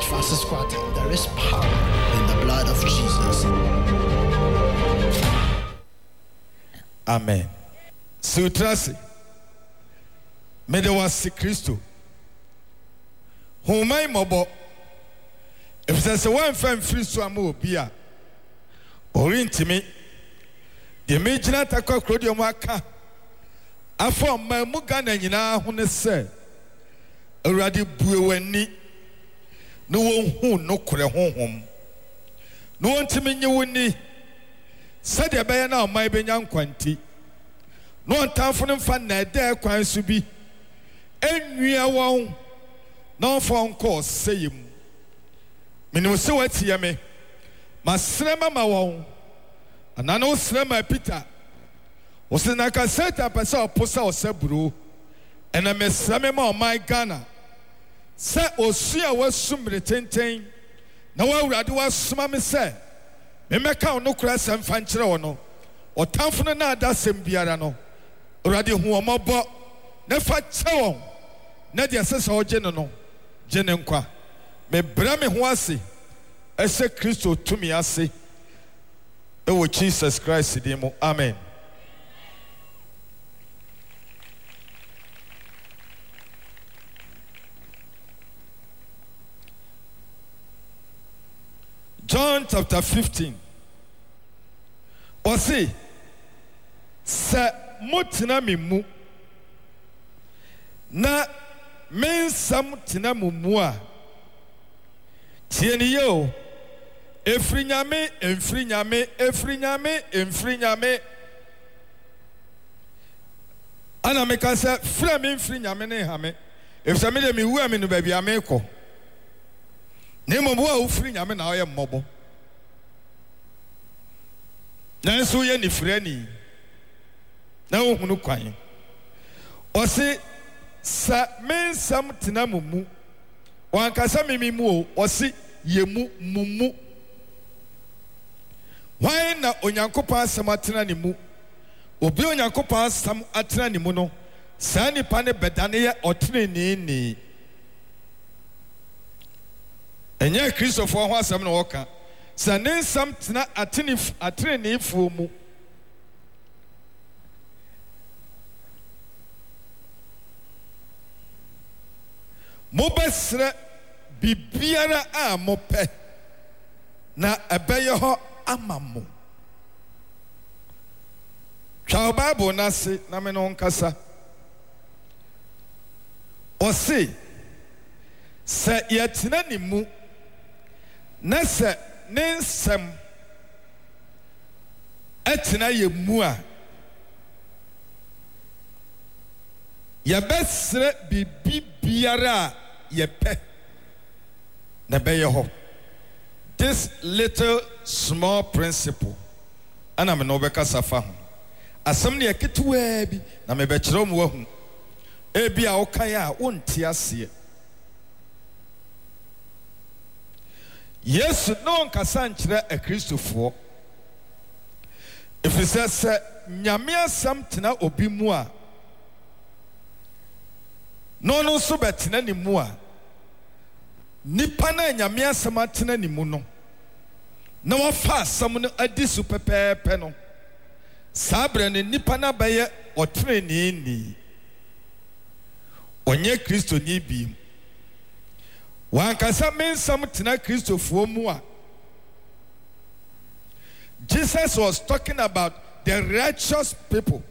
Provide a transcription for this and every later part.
Francis Quarten, there is power in the blood of Jesus. Amen. Sutrasi. Medewasi Kristo. Humai mobo. If there's a one fan free so amu bia. Orintimi. The major takwa Claudio Maka. Afọ mamuga na nyina hone se. Awurade bueweni. No wonhu no kore honhom. No wontimi nye woni. Said the bay now my benyan quanti. No time for them fan there kwan so bi. Enwia won. No phone call say him. Minu se wati ya me. Masrema ma won. Anano srema Peter. Ose na ka seta pesa oposa osebru. Ena mesrema ma my Ghana. Say osia wasumre tenten. Na wa urade wasuma me say. Memeka ono kura sem fankyere wono otamfo na ada sem biara no urade hu omobo na fa kye won na de asesa oje no je ne nkwa me bra me ho ase ese Kristo tumi ase e wo Jesus Christ di mo amen. John chapter 15. Osi se mutina mimu na mensam tina mumua tieni yo efrinyame ana meka se fra me efrinyame ne hame efsa me de mi wu ami no ba bia me ko ne mo bo efrinyame na oye mmobo nanso ye ni frani na ohunu kwan ose sa mensam tina mumu wankasa mimimu o ose yemu mumu why na onyankopon asam atena ne mu obi onyankopon asam atena ne mu no sa nipa ne bedane ye otene ni enye Christopher ho asam na woka sa nensam tena atene ni fu mu mobesre bibiara a mope na ebeye ho amamu twa Bible na se na me no nkasa osi se yetena ni mu na se nensem etena ye mu a ya besre bibiara ye pe na beye ho. This little small principle ana me no be kasafa ho asem ne yaketuwa bi na me be kire mu wahu ebi a wokan a wonti ase Yesu no nkasa nkyere a Kristofo efisɛ sɛ nyame asam tena obi mu a no so betena ni mu a nipa na nyame asam atena ni mu no na wafa asam no adi su pepepe no sabre ne nipa na baye otreni ni onye Kristo ni bi wankasa mensam tena Kristofo mu a Jesus was talking about the righteous people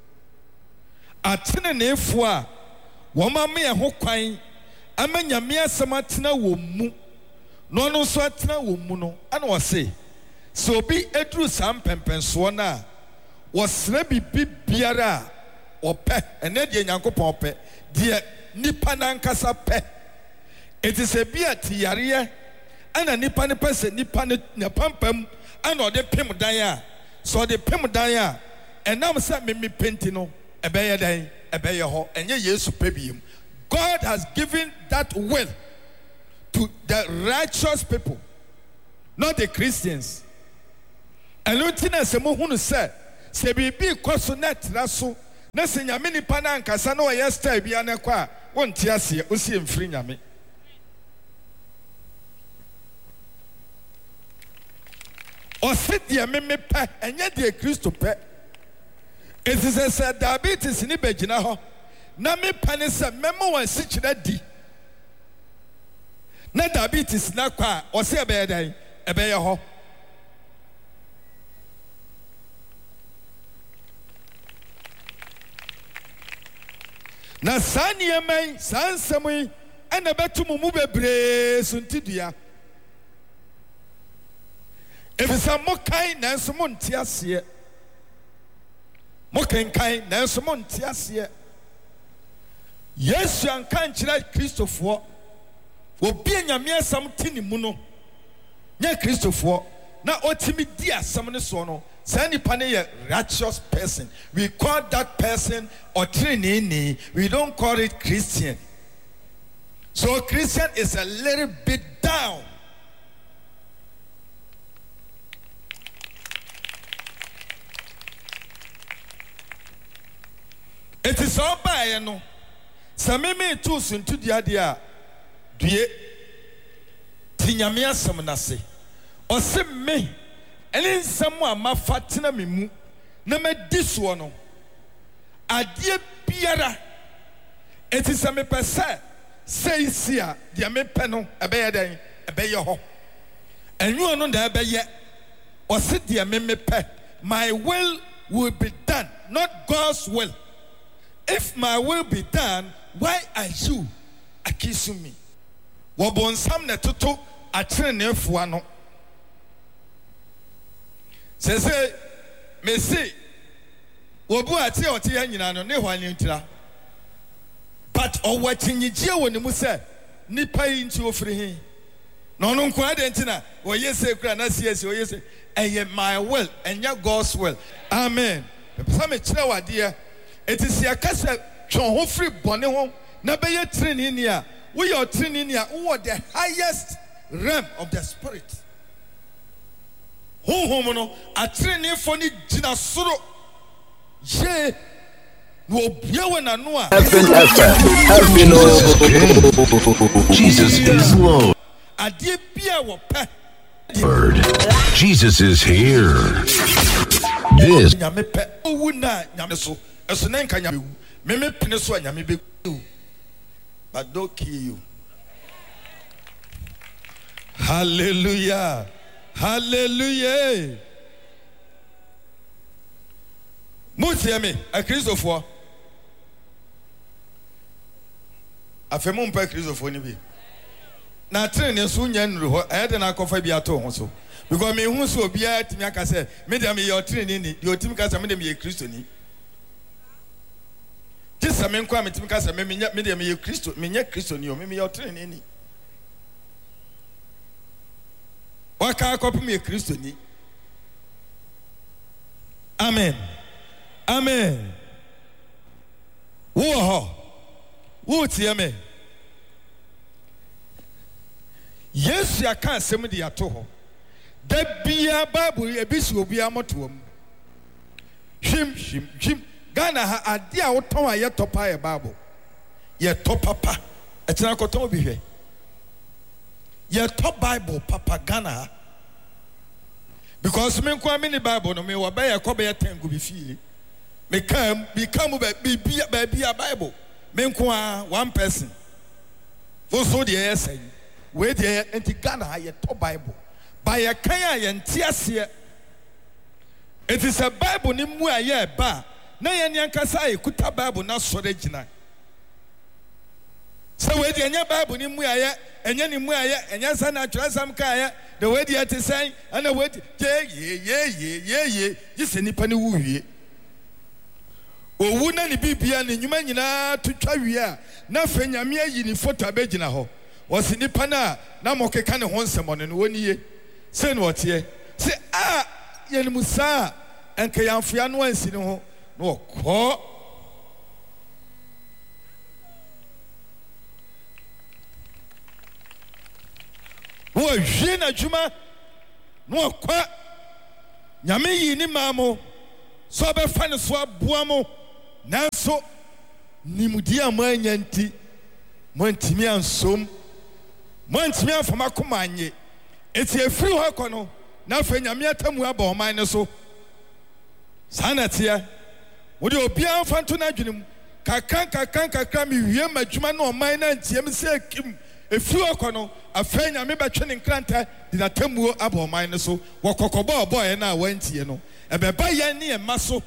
atene nefo a woma me ho kwan ama nyame asam atena wo mu no no so atena wo mu no ana wo se so obi eduru sam pempenso na wo sra bibiara opɛ ene de nyankopɔn pɛ de nipa nankasa pɛ etise bia tiyare ana nipa ne pɛ nipa ne pampam ana ode pem dan a so ode pem dan a enam sa me penti no ebeye dan ebeye ho enye Yesu pɛ biem. God has given that will to the righteous people, not the Christians. And Lutina Semuhunu said, Sebi koso net raso, Nessenya mini pana Casano, yes, Tabiana qua, one tiasi, Usi and free yami. ɔse deɛ meme pɛ ɛnyɛ deɛ Kristo pɛ. Ɛti sɛ diabetes ni bɛgyina hɔ na mepɛ ne sɛ mɛma wɔn asikyerɛ di na diabetes na kɔ a ɔse ɛbɛyɛ dɛn ɛbɛyɛ hɔ. Na saa nneɛma yi saa nsɛm yi ɛna bɛto mu bebree so ntidua. Efisɛ mokan nanso monte aseɛ. Mokenkan nanso monte aseɛ. Yesu anka nkyerɛ Kristofoɔ obi a Nyame asɛm te ne mu no nyɛ Kristofoɔ na ɔtumi di asɛm ne so no saa nipa ne yɛ righteous person. We call that person ɔtrenini. We don't call it Christian. So Christian is a little bit down. It is all by no. Sameme too soon to the idea. Due Tinyamia Samanase. Or say me, and in someone my fatina mimu. No me this one. A dear Piera. It is a me per se. Say, Sia, dear me peno, a bear day, a bear ho. And you are not there, yet. Or sit dear me pe. My will be done, not God's will. If my will be done, why are you accusing me? Wabon sam ne toto atrene fuano. Say, me say, wobu ati oti nyina no ne hwan ntira. But owatinyi gie woni mu say, nipa yi nti ofiri hin. No no nko ade ntina, wo yese kura na siese wo yese, eye my will, enya God's will. Amen. Pesa me kire wade. It is your casa, John free bonnet home, Nabaya Trininia. We are Trininia, who are the highest realm of the spirit. Who homono, a Trini phony Jinasuro. Ye, no Biawana Noa. Jesus is Lord. A dear Pia will pay. Jesus is here. This. Yamepe, oh, not Yameso. As an anchor, Meme Peninsula, Yamibi, but don't kill you. Hallelujah. Hallelujah. Mutiame, a Christopher. A femon per Christopher. Now, train and soon, I had an alcohol be at home also. Because me who so be at Miaka said, Madam, your training, your team can make me a Christian. Just a man come to me because I made me a Christian, me a Christian, you may your training. Why can't I copy me a Christian? Amen. Amen. Whoa, what's your me? Yes, I can't say me the atoho. That be a Bible, a bishop will be a motuum. Shim. Ghana ha adi a woton a ye topa ye Bible. Ye top papa. Etina koton bi hwe. Ye top Bible papa Ghana. Because me nko me ni Bible no me wo ba ye ko be 10 go bi fie. Me come be a Bible. Me nko one person. Wo so de ye say. We de enti Ghana ye top Bible. Ba ye kan ye ntiase. It is a Bible ni mu a ye ba. Na yanyankasa ekuta Bible na sore gina. So we dey anya Bible ni mu aye, enya ni mu aye, enya sa na twa sam ka aye, the way dey ate say, and the way ye, just nipa ni wuwie. Owu na ni bibia ni nyuma nyina to twa wie a, na fa nyame ayi ni photo abegina ho. Wosi nipa na mokeka ne ho nsemo no woni ye. Say no otie. Say ye ni musa, enka yamfia no ansi ne ho. No, call. No, Jina Juma. No, qua. Yami ni mamo. So be fan swab buamo. Nanso. Nimudia manyanti. Montimian sum. Montimian from a command. It's a free hokono. na fe nyame atamu aba oman ne so sanatia wo de obia fanto na adwenem kakra mi wie madwuma na oman na ntiem se kim efi okono afa nyame betwe ne nkranta de atamu aba oman ne so wo kokobo oboye na wantie no ebeba yen ne ema so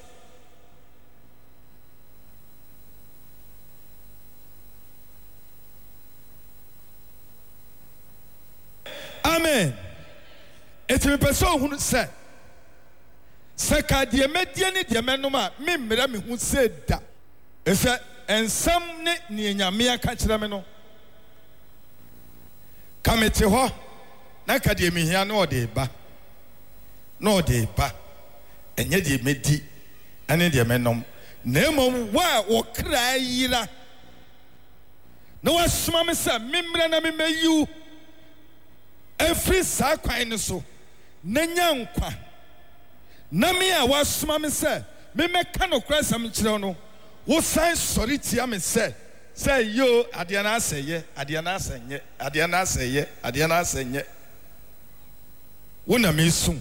amen. It's a person who said, Saka de medie ni de menoma me mmera me hu said da. Ese ensam ne ne nyame aka kire me no. Kamete ho na ka de mehia no de ba. No de ba. Enye de medi ane de menom. Na emom wa wo kra yira. Na wasoma me sa me mmera na me mayu. Every sakwan so nanya nkwa na me a wasoma me se me meka no krasam kire no wo san sori tia me se yo ade na aseye wona me sum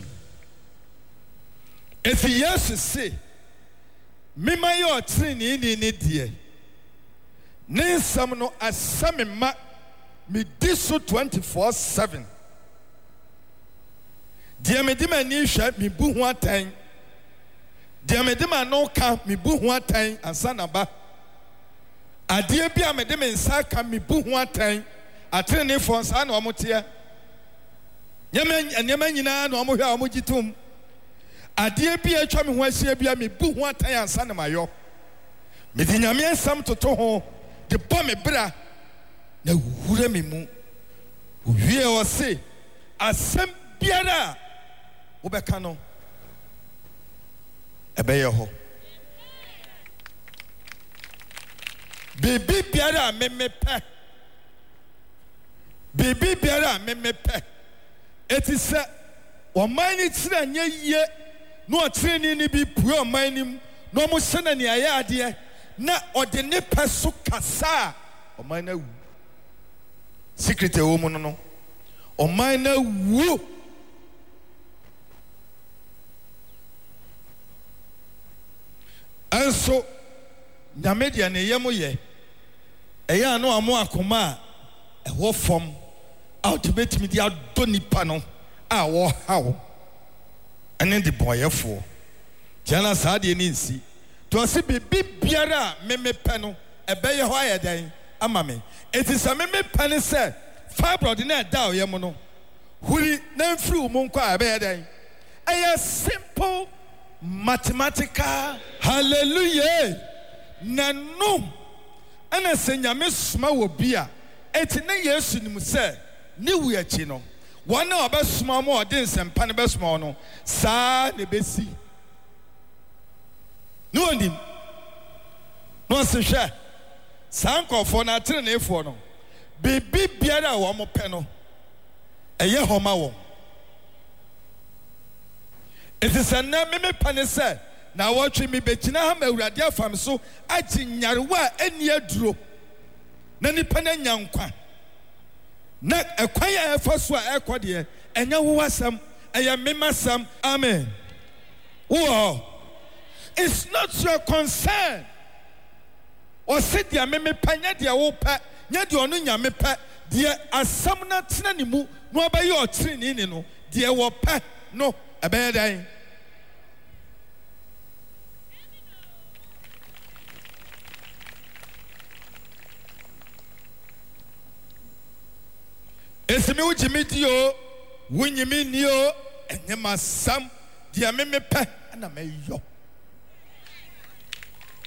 efi yesu se me mayo trini ni die ne sam no asame ma me diso 24/7 Dear Medima Nisha, mi bu one time. Dear Medima no ka mi bu one time and sanaba. A dear Bia Medima in Saka mi bu one time. A train for San Omotia. Yaman and Yamanina no Moha Mojitum. A dear Bia Chami Wasia Bia mi bu one time and Sanamayo. Medinamian Sam to Toho, the bomb bra. No Huremimu. We all say, a sem biara. Obekano ebeye ho bibi biara memepe etise omani tira nya ye no otreni ni bi pu omani no mo sena ni ayade na ode ne peso kasa omani wu secret e wo mu no omani wu Anso nyamedia ne yemo ye eya no amo akoma e wo fom ultimate media do nipa no a wo hawo ene de boyefo tiana saade ni nsi to se bibiara memepe no ebeye ho ayedan ama me etisa memepe ne se fibroid na da oyemo no huri na mfiri mu nkwa ebeye dan eye simple mathematical hallelujah nanu ana senyame suma wo bia eti na yesu nim se ni wu achi no wona obesuma mo ode nsempa ne besuma no saa ne besi no onim no se hwe sankofo na tere na efo no bibi biara wo mo pe no eye homa wo it is a name me panese na watch me betina ha mawurade afam so agi nyarewa eni aduro na nipa na nyankwa na ekwan ya efaso a ekode enya wo wasam eya memasam amen wo it's not your concern o sit dia me panya dia wo pa nya dia onu nya me pa dia asam na tena ni mu no abaye otrini ni no dia wo pa no abedan esime ujimidio wunyimi niyo enyema sam dia memepe ana meyo